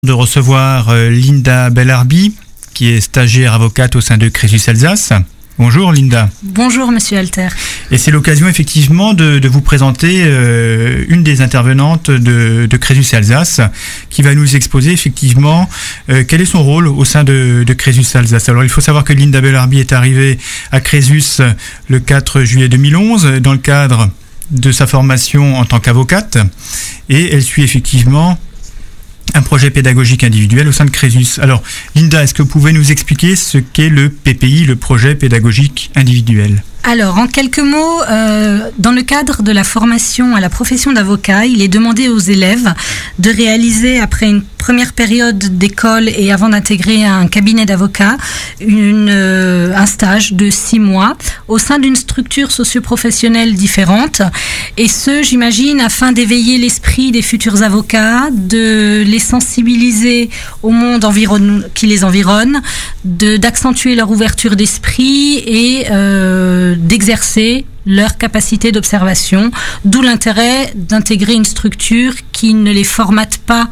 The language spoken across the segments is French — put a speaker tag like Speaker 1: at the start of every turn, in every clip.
Speaker 1: De recevoir Linda Bellarbi, qui est stagiaire avocate au sein de Crésus Alsace. Bonjour Linda.
Speaker 2: Bonjour Monsieur Alter.
Speaker 1: Et c'est l'occasion effectivement de vous présenter une des intervenantes de Crésus Alsace, qui va nous exposer effectivement quel est son rôle au sein de Crésus Alsace. Alors il faut savoir que Linda Bellarbi est arrivée à Crésus le 4 juillet 2011 dans le cadre de sa formation en tant qu'avocate, et elle suit effectivement un projet pédagogique individuel au sein de Crésus. Alors, Linda, est-ce que vous pouvez nous expliquer ce qu'est le PPI, le projet pédagogique individuel ?
Speaker 2: Alors, en quelques mots, dans le cadre de la formation à la profession d'avocat, il est demandé aux élèves de réaliser, après une première période d'école et avant d'intégrer un cabinet d'avocat, un stage de 6 mois au sein d'une structure socio-professionnelle différente. Et ce, j'imagine, afin d'éveiller l'esprit des futurs avocats, de les sensibiliser au monde qui les environne, d'accentuer leur ouverture d'esprit et d'exercer leur capacité d'observation, d'où l'intérêt d'intégrer une structure qui ne les formate pas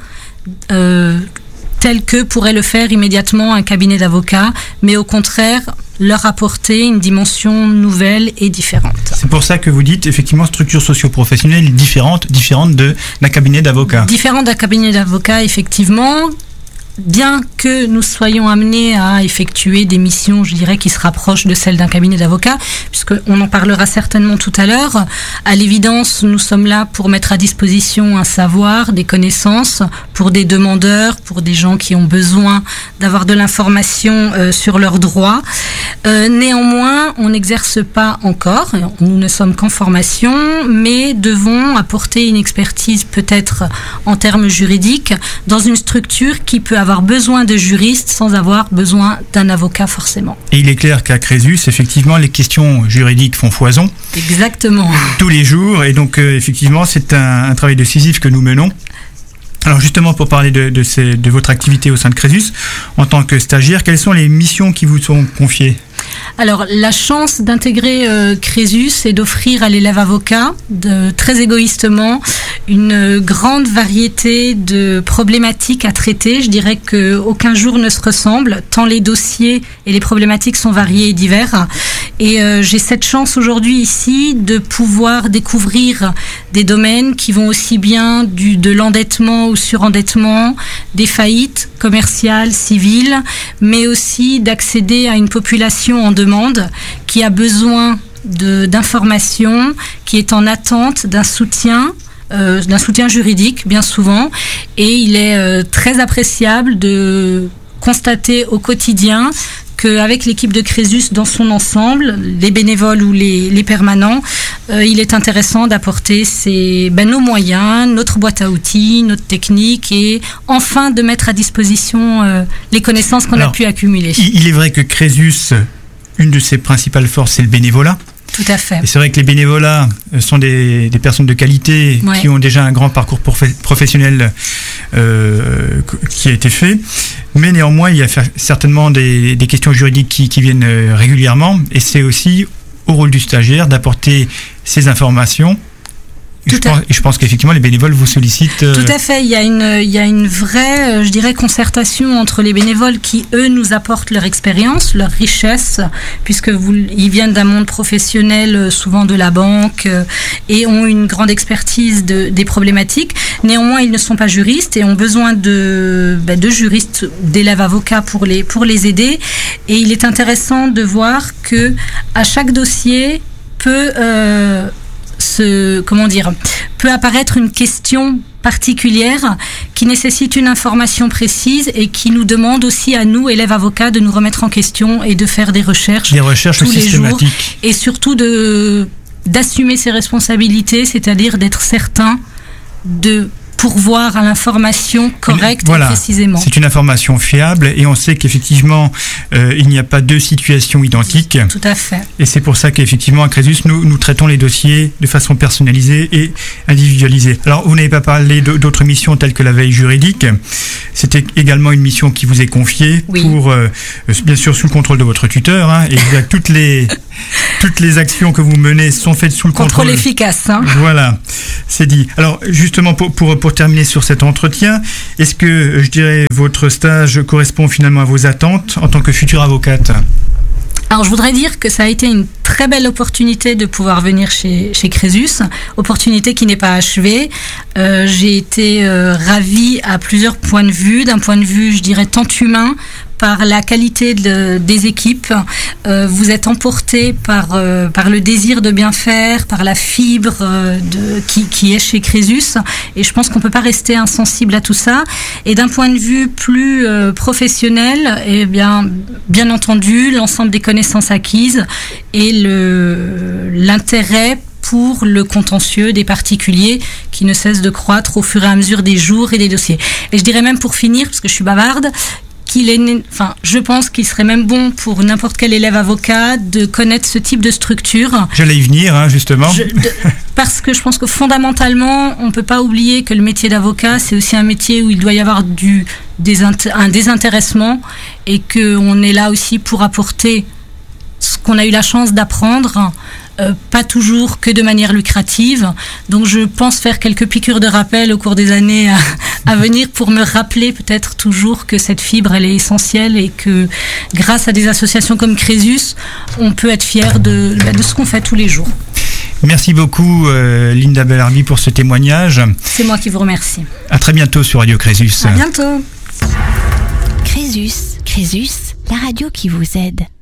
Speaker 2: tel que pourrait le faire immédiatement un cabinet d'avocats, mais au contraire leur apporter une dimension nouvelle et différente.
Speaker 1: C'est pour ça que vous dites effectivement structure socio-professionnelle différente d'un cabinet d'avocats.
Speaker 2: Différente d'un cabinet d'avocats, effectivement. Bien que nous soyons amenés à effectuer des missions, je dirais, qui se rapprochent de celles d'un cabinet d'avocats, puisqu'on en parlera certainement tout à l'heure, à l'évidence, nous sommes là pour mettre à disposition un savoir, des connaissances, pour des demandeurs, pour des gens qui ont besoin d'avoir de l'information sur leurs droits. Néanmoins, on n'exerce pas encore, nous ne sommes qu'en formation, mais devons apporter une expertise peut-être en termes juridiques dans une structure qui peut avoir besoin de juristes sans avoir besoin d'un avocat forcément. Et
Speaker 1: il est clair qu'à Crésus, effectivement, les questions juridiques font foison.
Speaker 2: Exactement.
Speaker 1: Tous les jours, et donc effectivement, c'est un travail décisif que nous menons. Alors justement, pour parler de votre activité au sein de Crésus, en tant que stagiaire, quelles sont les missions qui vous sont confiées ?
Speaker 2: Alors, la chance d'intégrer Crésus est d'offrir à l'élève avocat, très égoïstement, une grande variété de problématiques à traiter. Je dirais qu'aucun jour ne se ressemble, tant les dossiers et les problématiques sont variés et divers. Et j'ai cette chance aujourd'hui ici de pouvoir découvrir des domaines qui vont aussi bien de l'endettement ou surendettement, des faillites commerciales, civiles, mais aussi d'accéder à une population en demande qui a besoin d'informations, qui est en attente d'un soutien juridique bien souvent, et il est très appréciable de constater au quotidien qu'avec l'équipe de Crésus dans son ensemble, les bénévoles ou les permanents, il est intéressant d'apporter nos moyens, notre boîte à outils, notre technique, et enfin de mettre à disposition les connaissances qu'on a pu accumuler.
Speaker 1: Il est vrai que Crésus, une de ses principales forces, c'est le bénévolat.
Speaker 2: Tout à fait.
Speaker 1: Et c'est vrai que les bénévolats sont des personnes de qualité, ouais, qui ont déjà un grand parcours professionnel qui a été fait. Mais néanmoins, il y a certainement des questions juridiques qui viennent régulièrement. Et c'est aussi au rôle du stagiaire d'apporter ces informations. Je pense qu'effectivement les bénévoles vous sollicitent.
Speaker 2: Tout à fait, il y a une vraie, je dirais, concertation entre les bénévoles qui, eux, nous apportent leur expérience, leur richesse, ils viennent d'un monde professionnel, souvent de la banque, et ont une grande expertise des problématiques. Néanmoins, ils ne sont pas juristes et ont besoin de juristes, d'élèves avocats pour les aider. Et il est intéressant de voir que à chaque dossier peut apparaître une question particulière qui nécessite une information précise et qui nous demande aussi à nous, élèves avocats, de nous remettre en question et de faire des recherches tous les jours, et surtout d'assumer ses responsabilités, c'est-à-dire d'être certain de pourvoir à l'information correcte,
Speaker 1: voilà,
Speaker 2: et précisément.
Speaker 1: C'est une information fiable et on sait qu'effectivement il n'y a pas deux situations identiques.
Speaker 2: Tout à fait.
Speaker 1: Et c'est pour ça qu'effectivement à Crésus nous traitons les dossiers de façon personnalisée et individualisée. Alors vous n'avez pas parlé d'autres missions telles que la veille juridique. C'était également une mission qui vous est confiée, oui, pour bien sûr sous le contrôle de votre tuteur, et avec toutes les toutes les actions que vous menez sont faites sous le contrôle
Speaker 2: efficace. Hein.
Speaker 1: Voilà, c'est dit. Alors justement, pour terminer sur cet entretien, est-ce que, je dirais, votre stage correspond finalement à vos attentes en tant que future avocate ?
Speaker 2: Alors je voudrais dire que ça a été une très belle opportunité de pouvoir venir chez Crésus, opportunité qui n'est pas achevée. J'ai été ravie à plusieurs points de vue, d'un point de vue, je dirais, tant humain, par la qualité des équipes. Vous êtes emporté par le désir de bien faire, par la fibre qui est chez Crésus. Et je pense qu'on peut pas rester insensible à tout ça. Et d'un point de vue plus professionnel, eh bien entendu, l'ensemble des connaissances acquises et l'intérêt pour le contentieux des particuliers qui ne cesse de croître au fur et à mesure des jours et des dossiers. Et je dirais même pour finir, parce que je suis bavarde, je pense qu'il serait même bon pour n'importe quel élève avocat de connaître ce type de structure.
Speaker 1: J'allais y venir, justement.
Speaker 2: Parce que je pense que fondamentalement, on ne peut pas oublier que le métier d'avocat, c'est aussi un métier où il doit y avoir un désintéressement et qu'on est là aussi pour apporter ce qu'on a eu la chance d'apprendre, pas toujours que de manière lucrative. Donc je pense faire quelques piqûres de rappel au cours des années à venir pour me rappeler peut-être toujours que cette fibre, elle est essentielle et que grâce à des associations comme Crésus, on peut être fier de ce qu'on fait tous les jours.
Speaker 1: Merci beaucoup Linda Bellarbi pour ce témoignage.
Speaker 2: C'est moi qui vous remercie.
Speaker 1: À très bientôt sur Radio Crésus.
Speaker 2: À bientôt.
Speaker 3: Crésus, la radio qui vous aide.